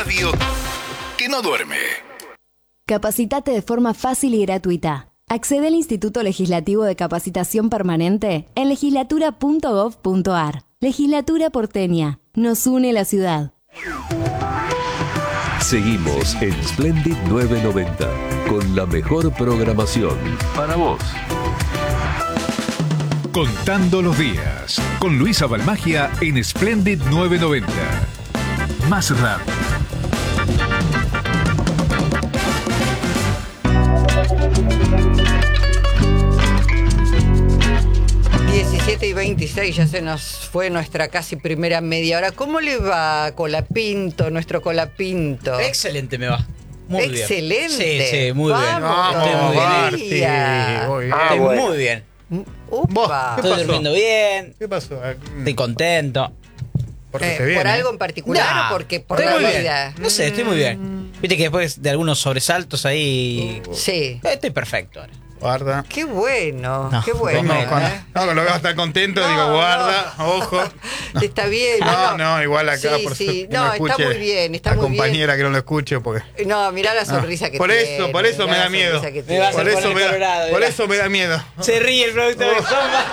radio que no duerme. Capacitate de forma fácil y gratuita. Accede al Instituto Legislativo de Capacitación Permanente en legislatura.gov.ar. Legislatura porteña. Nos une la ciudad. Seguimos en Splendid 990 con la mejor programación para vos. Contando los días con Luisa Balmagia en Splendid 990. Más rápido. Y 26, ya se nos fue nuestra casi primera media hora. ¿Cómo le va Colapinto, nuestro Colapinto? Excelente me va. Muy excelente. Bien. Sí, muy bien. Estoy muy bien. Upa. Estoy durmiendo bien. ¿Qué pasó? Estoy contento. ¿Por algo en particular o porque por la vida? No sé, estoy muy bien. Viste que después de algunos sobresaltos ahí... Sí. Estoy perfecto ahora. Guarda. Qué bueno, No, qué bueno. Cuando lo veo estar contento, digo, guarda, ojo. Está bien. No, igual acá, sí, por sí. No, está muy bien, está la muy bien. compañera que no lo escuche, porque... No, mirá la sonrisa que por tiene. Por eso me da miedo. Por eso me da miedo. Se ríe el productor de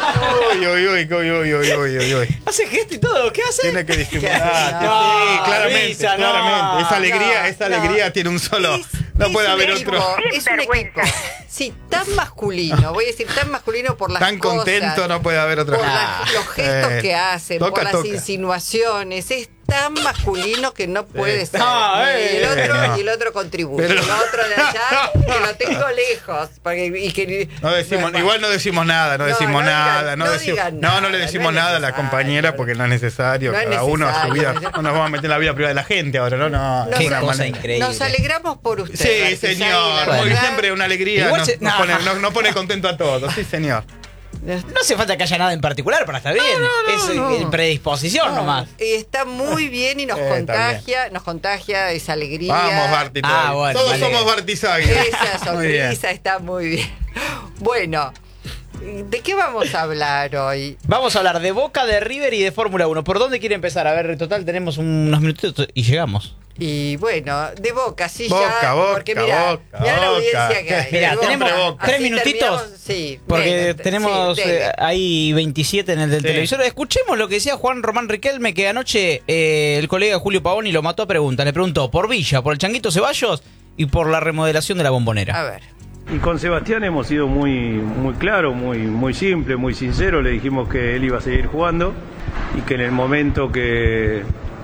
Uy. Hace gesto y todo, ¿qué hace? Tiene que disimular. No, sí, claramente, Lisa, claramente. Esa alegría tiene un solo... No puede haber otro. Es un equipo. Sí, tan masculino. Voy a decir tan masculino por las tan cosas. Tan contento no puede haber otra por cosa. Los gestos que hacen, por las insinuaciones. Es tan masculino que no puede ser. Y el otro contribuye. Pero... El otro de allá, que lo tengo lejos. Igual no decimos nada, no le decimos nada a la compañera porque no es necesario. Cada uno a su vida. No nos vamos a meter en la vida privada de la gente ahora, no. Qué cosa increíble. Nos alegramos por usted. Sí, señor. Porque siempre una alegría nos pone contento a todos. Sí, señor. No hace falta que haya nada en particular para estar bien. Es predisposición nomás. Está muy bien y nos contagia esa alegría. Vamos, Barty. Todos somos Bartizagui. Esa sonrisa está muy bien. Bueno, ¿de qué vamos a hablar hoy? Vamos a hablar de Boca, de River y de Fórmula 1. ¿Por dónde quiere empezar? A ver, en total tenemos unos minutitos y llegamos. Y bueno, de Boca, sí, Boca, ya. Boca, porque mirá la audiencia que hay. Mirá, tenemos Boca. 3 minutitos. Sí, porque tenemos ahí 27 en el del televisor. Escuchemos lo que decía Juan Román Riquelme, que anoche el colega Julio Pavoni lo mató a preguntas. Le preguntó por Villa, por el Changuito Ceballos y por la remodelación de la Bombonera. A ver. Y con Sebastián hemos sido muy claro, muy simple, muy sincero. Le dijimos que él iba a seguir jugando y que en el momento que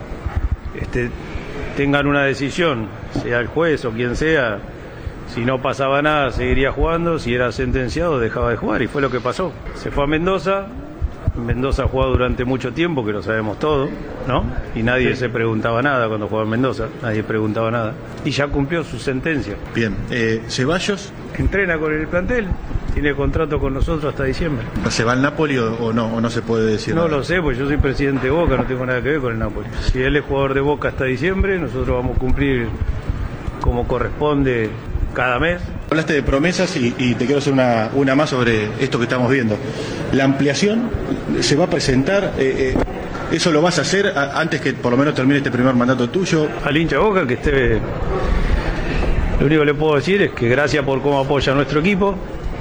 tengan una decisión, sea el juez o quien sea, si no pasaba nada seguiría jugando, si era sentenciado dejaba de jugar y fue lo que pasó. Se fue a Mendoza. Mendoza ha jugado durante mucho tiempo, que lo sabemos todo, ¿no? Y nadie se preguntaba nada cuando jugaba en Mendoza, nadie preguntaba nada. Y ya cumplió su sentencia. Bien, Ceballos. Entrena con el plantel, tiene contrato con nosotros hasta diciembre. ¿Se va al Napoli o no se puede decir No nada? lo sé, pues yo soy presidente de Boca, no tengo nada que ver con el Napoli. Si él es jugador de Boca hasta diciembre, nosotros vamos a cumplir como corresponde cada mes. Hablaste de promesas y te quiero hacer una más sobre esto que estamos viendo. La ampliación se va a presentar, ¿eso lo vas a hacer antes que por lo menos termine este primer mandato tuyo? Al hincha Boca que esté... Lo único que le puedo decir es que gracias por cómo apoya a nuestro equipo,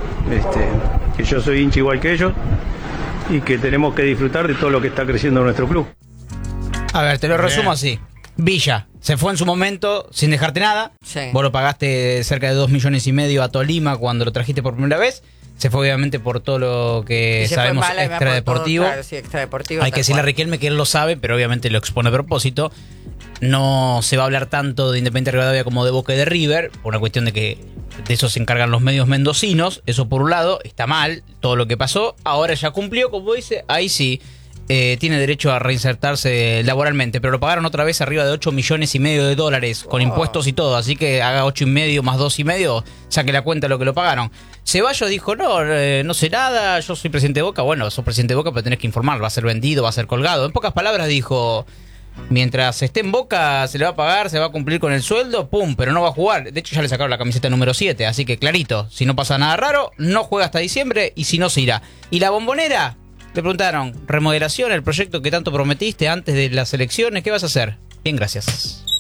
que yo soy hincha igual que ellos y que tenemos que disfrutar de todo lo que está creciendo en nuestro club. A ver, te lo resumo así. Villa se fue en su momento sin dejarte nada. Sí. Vos lo pagaste cerca de 2,5 millones a Tolima cuando lo trajiste por primera vez. Se fue obviamente por todo lo que sabemos extradeportivo. Claro, sí, extradeportivo. Hay que decirle a Riquelme que él lo sabe, pero obviamente lo expone a propósito. No se va a hablar tanto de Independiente Rivadavia como de Boca y de River, por una cuestión de que de eso se encargan los medios mendocinos. Eso por un lado, está mal todo lo que pasó. Ahora ya cumplió, como dice, ahí sí. Tiene derecho a reinsertarse laboralmente, pero lo pagaron otra vez arriba de 8,5 millones de dólares con impuestos y todo, así que haga 8,5 más 2,5, saque la cuenta de lo que lo pagaron. Ceballos dijo, no sé nada, yo soy presidente de Boca. Bueno, sos presidente de Boca, pero tenés que informar, va a ser vendido, va a ser colgado. En pocas palabras dijo, mientras esté en Boca se le va a pagar, se va a cumplir con el sueldo, pum, pero no va a jugar. De hecho ya le sacaron la camiseta número 7, así que clarito, si no pasa nada raro, no juega hasta diciembre y si no se irá. ¿Y la Bombonera? Le preguntaron, remodelación, el proyecto que tanto prometiste antes de las elecciones, ¿qué vas a hacer? Bien, gracias.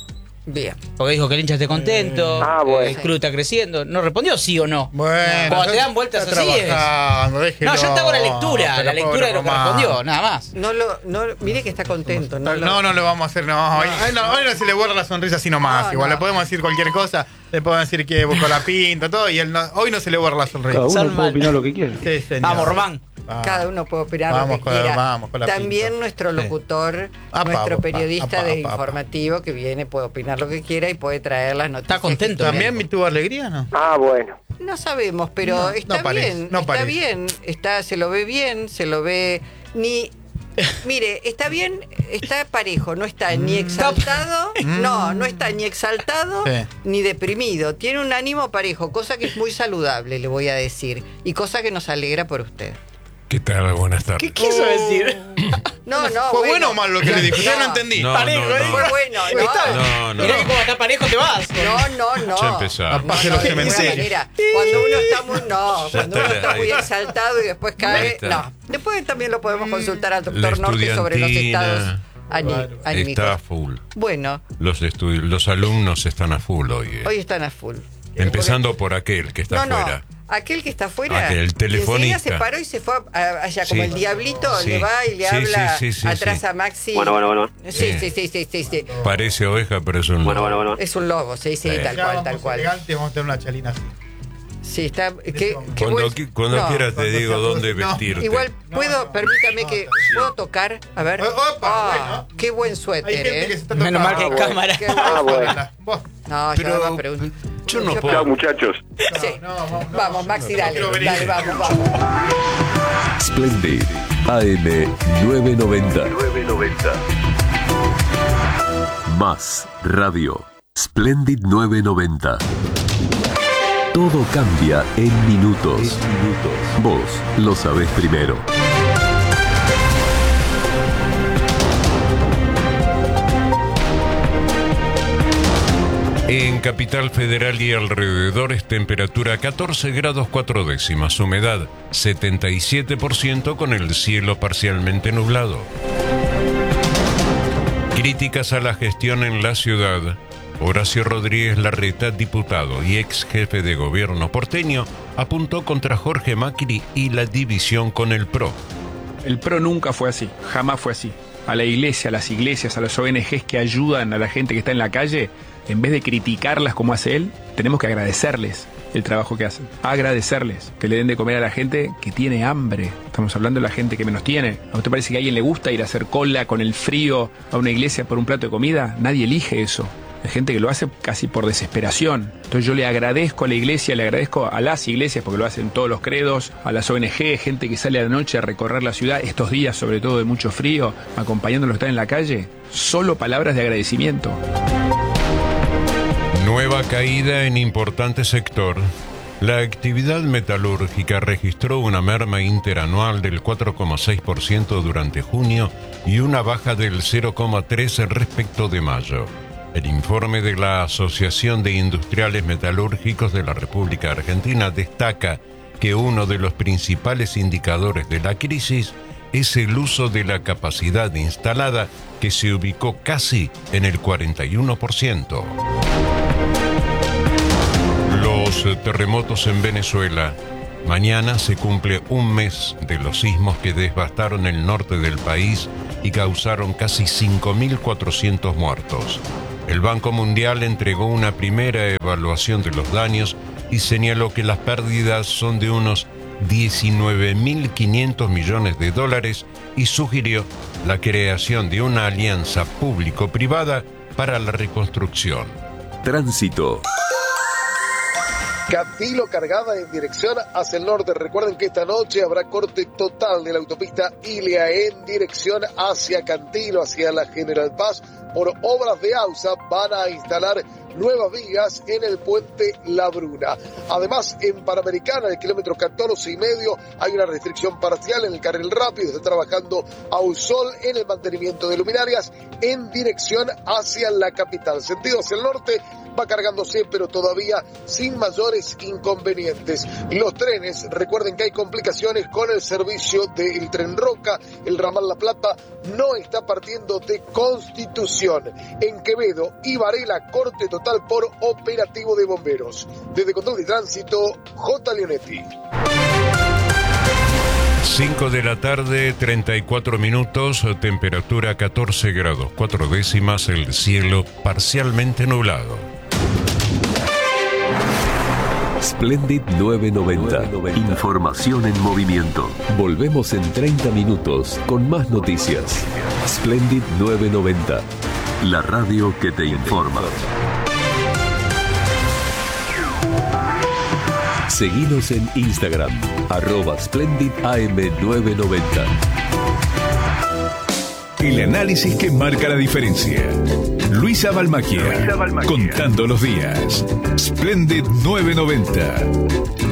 Bien. Porque dijo que el hincha esté contento, el club está creciendo. ¿No respondió sí o no? Bueno, cuando te dan vueltas así es. No, yo te hago la lectura de lo que respondió, nada más. Mire que está contento. No lo vamos a hacer, no. Hoy no se le borra la sonrisa así nomás. Igual le podemos decir cualquier cosa. Le podemos decir que buscó la pinta, todo. Y hoy no se le borra la sonrisa. Cada uno puede opinar lo que quiere. Sí, señor. Vamos, Román. Cada uno puede opinar lo que quiera. Vamos con la También pinta. nuestro locutor, nuestro periodista de informativo que viene puede opinar lo que quiera y puede traer las noticias. Está contento. ¿También me tuvo alegría, no? Bueno. No sabemos, pero está bien. Está bien. Se lo ve bien, se lo ve... Mire, está bien, está parejo, no está ni exaltado, no está ni exaltado ni deprimido. Tiene un ánimo parejo, cosa que es muy saludable, le voy a decir, y cosa que nos alegra por usted. ¿Qué tal? Buenas tardes. ¿Qué quiso decir? No, ¿Fue bueno o malo lo que le dijo? Yo no entendí. Parejo, fue bueno. No. Mirá que como está parejo te vas. No. Ya empezamos. De ninguna manera. Cuando uno está muy exaltado y después cae, no. Después también lo podemos consultar al doctor Norte sobre los estados anímicos. Está a full. Bueno. Los alumnos están a full hoy. Hoy están a full. Empezando por aquel que está afuera. Aquel que está afuera, el telefonista. se paró y se fue allá como el diablito, le va y le habla atrás a Maxi. Bueno. Sí. Parece oveja, pero es un lobo. Bueno. Es un lobo, sí, tal cual. Elegante, vamos a tener una chalina así. Sí, está. Cuando quieras te digo dónde vestirte. Igual permítame que puedo tocar, a ver. Qué buen suéter, Menos mal que hay cámara. Bueno. No, yo no puedo. Chao, muchachos. Sí. Vamos, Maxi, dale, vamos. Splendid AM 990. Más radio. Splendid 990. Todo cambia en minutos. Vos lo sabés primero. En Capital Federal y alrededores, temperatura 14 grados 4 décimas, humedad 77% con el cielo parcialmente nublado. Críticas a la gestión en la ciudad. Horacio Rodríguez Larreta, diputado y ex jefe de gobierno porteño, apuntó contra Jorge Macri y la división con el PRO. El PRO nunca fue así, jamás fue así. A la iglesia, a las iglesias, a las ONGs que ayudan a la gente que está en la calle, en vez de criticarlas como hace él, tenemos que agradecerles el trabajo que hacen. Agradecerles que le den de comer a la gente que tiene hambre. Estamos hablando de la gente que menos tiene. ¿A usted parece que a alguien le gusta ir a hacer cola con el frío a una iglesia por un plato de comida? Nadie elige eso. Hay gente que lo hace casi por desesperación. Entonces yo le agradezco a la iglesia, le agradezco a las iglesias, porque lo hacen todos los credos, a las ONG, gente que sale a la noche a recorrer la ciudad, estos días sobre todo de mucho frío, acompañándolos a estar en la calle. Solo palabras de agradecimiento. Nueva caída en importante sector. La actividad metalúrgica registró una merma interanual del 4,6% durante junio y una baja del 0,3% respecto de mayo. El informe de la Asociación de Industriales Metalúrgicos de la República Argentina destaca que uno de los principales indicadores de la crisis es el uso de la capacidad instalada, que se ubicó casi en el 41%. Los terremotos en Venezuela. Mañana se cumple un mes de los sismos que devastaron el norte del país y causaron casi 5.400 muertos. El Banco Mundial entregó una primera evaluación de los daños y señaló que las pérdidas son de unos 19.500 millones de dólares y sugirió la creación de una alianza público-privada para la reconstrucción. Tránsito. Cantilo cargada en dirección hacia el norte. Recuerden que esta noche habrá corte total de la autopista Ilia en dirección hacia Cantilo, hacia la General Paz. Por obras de AUSA van a instalar nuevas vigas en el puente La Bruna. Además, en Panamericana, en el kilómetro 14,5, hay una restricción parcial en el carril rápido. Está trabajando Ausol en el mantenimiento de luminarias en dirección hacia la capital. Sentido hacia el norte, va cargándose, pero todavía sin mayores inconvenientes. Los trenes, recuerden que hay complicaciones con el servicio del Tren Roca. El ramal La Plata no está partiendo de Constitución. En Quevedo y Varela, corte total por operativo de bomberos. Desde Control de Tránsito, J. Leonetti. 5 de la tarde, 34 minutos, temperatura 14 grados, 4 décimas, el cielo parcialmente nublado. Splendid 990. Información en movimiento. Volvemos en 30 minutos con más noticias. Splendid 990. La radio que te informa. Seguinos en Instagram, @SplendidAM990. El análisis que marca la diferencia. Luisa Balmacchia, contando los días. Splendid 990.